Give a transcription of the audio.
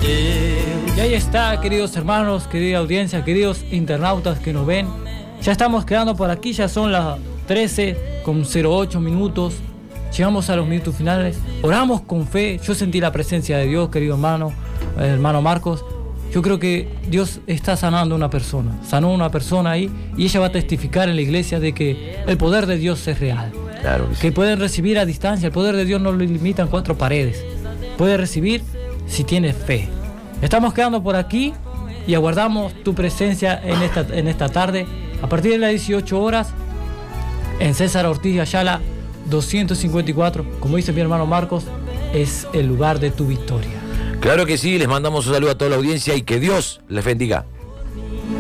Y ahí está, queridos hermanos, querida audiencia, queridos internautas que nos ven. Ya estamos quedando por aquí, ya son las 13:08 minutos. Llegamos a los minutos finales. Oramos con fe. Yo sentí la presencia de Dios, querido hermano Marcos. Yo creo que Dios está sanando a una persona. Sanó a una persona ahí y ella va a testificar en la iglesia de que el poder de Dios es real. Claro que sí. Que pueden recibir a distancia. El poder de Dios no lo limita en 4 paredes. Puede recibir si tienes fe. Estamos quedando por aquí y aguardamos tu presencia en esta tarde. A partir de las 18 horas en César Ortiz Ayala 254, como dice mi hermano Marcos, es el lugar de tu victoria. Claro que sí, les mandamos un saludo a toda la audiencia y que Dios les bendiga.